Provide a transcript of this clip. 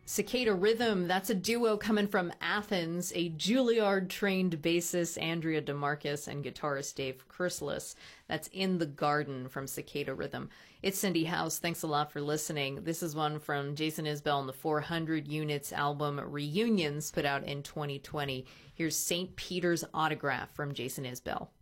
Cicada Rhythm, that's a duo coming from Athens, a Juilliard-trained bassist Andrea DeMarcus and guitarist Dave Chrysalis. That's In the Garden from Cicada Rhythm. It's Cindy House. Thanks a lot for listening. This is one from Jason Isbell and the 400 Units album Reunions, put out in 2020. Here's St. Peter's Autograph from Jason Isbell.